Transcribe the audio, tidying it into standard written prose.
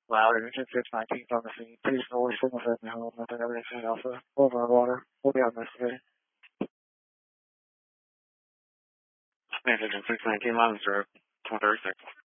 Louder, engine 619 on the scene. Please north, signal 7 home, nothing everything alpha. Over water. We'll be on this today. Engine 619, line 0, 136.